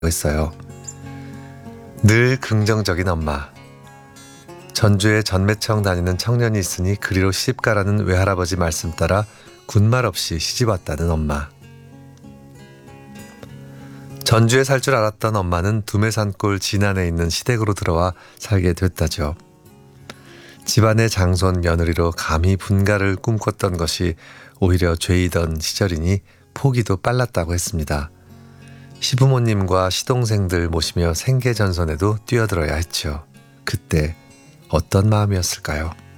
했어요. 늘 긍정적인 엄마. 전주에 전매청 다니는 청년이 있으니 그리로 시집가라는 외할아버지 말씀 따라 군말 없이 시집 왔다는 엄마. 전주에 살 줄 알았던 엄마는 두메산골 진안에 있는 시댁으로 들어와 살게 됐다죠. 집안의 장손 며느리로 감히 분가를 꿈꿨던 것이 오히려 죄이던 시절이니 포기도 빨랐다고 했습니다. 시부모님과 시동생들 모시며 생계전선에도 뛰어들어야 했죠. 그때 어떤 마음이었을까요?